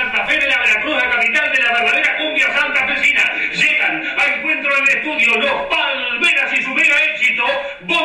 Santa Fe de la Veracruz, la capital de la verdadera cumbia santafesina. Llegan a encuentro en el estudio los Palmeras y su mega éxito,